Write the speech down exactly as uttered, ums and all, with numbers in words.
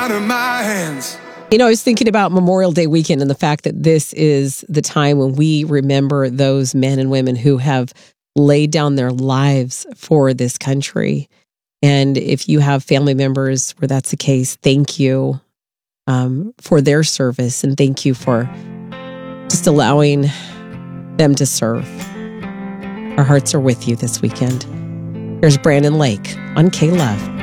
out of my hands. You know, I was thinking about Memorial Day weekend and the fact that this is the time when we remember those men and women who have laid down their lives for this country. And if you have family members where that's the case, thank you um, for their service, and thank you for just allowing them to serve. Our hearts are with you this weekend. Here's Brandon Lake on K-Love.